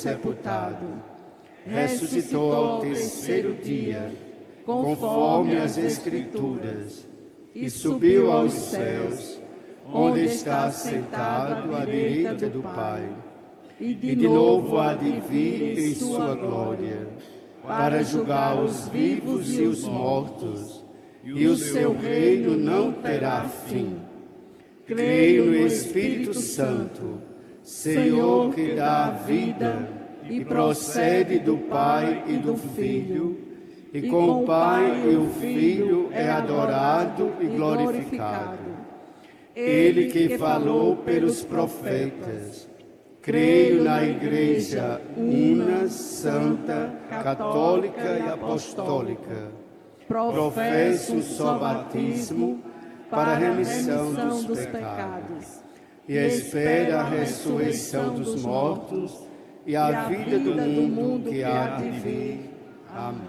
sepultado, ressuscitou ao terceiro dia, conforme as Escrituras, e subiu aos céus, onde está sentado à direita do Pai, e de novo há de vir em sua glória, para julgar os vivos e os mortos, e o seu reino não terá fim. Creio no Espírito Santo, Senhor que dá a vida e procede do Pai e do Filho, e com o Pai e o Filho é adorado e glorificado. Ele que falou pelos profetas. Creio na Igreja una, santa, católica e apostólica. Professo um só batismo para a remissão dos pecados. E espero a ressurreição dos mortos e a vida do mundo que há de vir. Amém.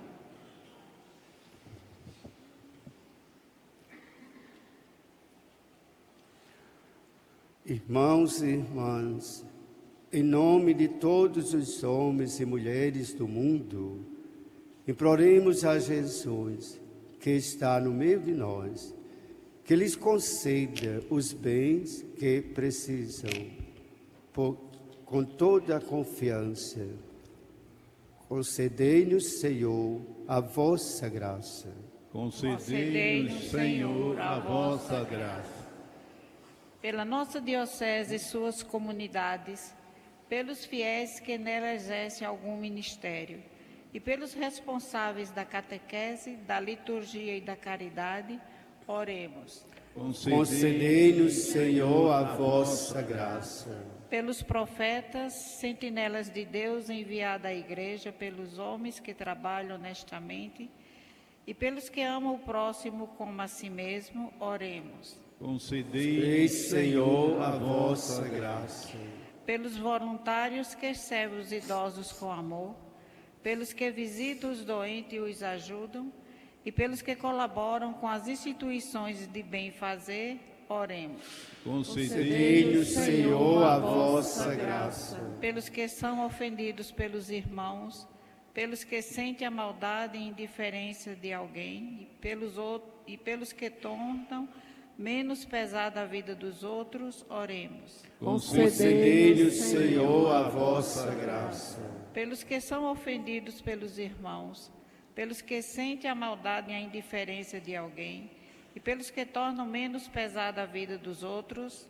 Irmãos e irmãs, em nome de todos os homens e mulheres do mundo, imploremos a Jesus, que está no meio de nós, que lhes conceda os bens que precisam, com toda a confiança. Concedei-nos, Senhor, a vossa graça. Concedei-nos, Senhor, a vossa graça. Pela nossa diocese e suas comunidades, pelos fiéis que nela exercem algum ministério, e pelos responsáveis da catequese, da liturgia e da caridade, oremos. Concedei-nos, Senhor, a vossa graça. Pelos profetas, sentinelas de Deus enviados à Igreja, pelos homens que trabalham honestamente, e pelos que amam o próximo como a si mesmo, oremos. Concedei, Senhor, a vossa graça. Pelos voluntários que servem os idosos com amor, pelos que visitam os doentes e os ajudam, e pelos que colaboram com as instituições de bem-fazer, oremos. Concedei-nos, Senhor, a vossa graça. Pelos que são ofendidos pelos irmãos, pelos que sentem a maldade e indiferença de alguém, e pelos que tornam menos pesada a vida dos outros, oremos. Concedei-nos, Senhor, a vossa graça. Pelos que são ofendidos pelos irmãos, pelos que sentem a maldade e a indiferença de alguém, e pelos que tornam menos pesada a vida dos outros,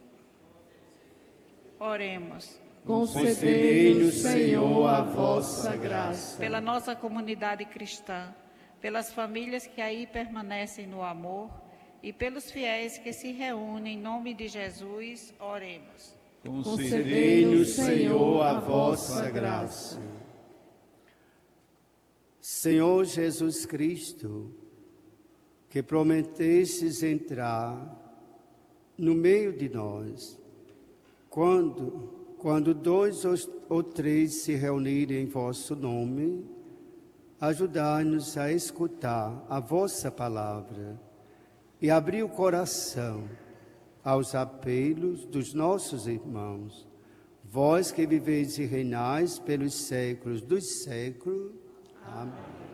oremos. Concedei-nos, Senhor, a vossa graça. Pela nossa comunidade cristã, pelas famílias que aí permanecem no amor, e pelos fiéis que se reúnem em nome de Jesus, oremos. Concedei-nos, Senhor, a vossa graça. Senhor Jesus Cristo, que prometestes entrar no meio de nós, quando dois ou três se reunirem em vosso nome, ajudai-nos a escutar a vossa palavra e abrir o coração aos apelos dos nossos irmãos. Vós que viveis e reinais pelos séculos dos séculos. Amém.